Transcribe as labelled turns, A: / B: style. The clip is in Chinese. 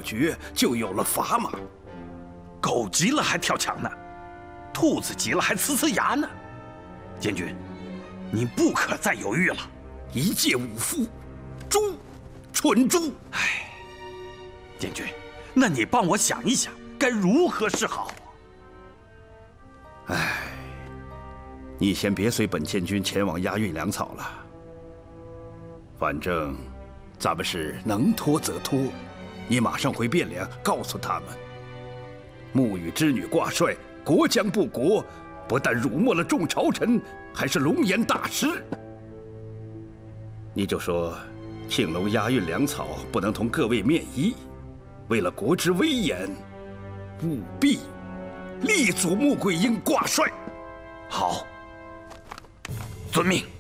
A: 诀，就有了砝码。
B: 狗急了还跳墙呢，兔子急了还呲呲牙呢。监军，你不可再犹豫了。
A: 一介武夫，猪，蠢猪！
B: 唉，监军，那你帮我想一想，该如何是好？
A: 唉，你先别随本监军前往押运粮草了。反正咱们是能拖则拖，你马上回汴梁告诉他们，沐雨之女挂帅，国将不国，不但辱没了众朝臣，还是龙颜大失。你就说，庆隆押运粮草不能同各位面议，为了国之威严，务必力阻穆桂英挂帅。
B: 好，遵命。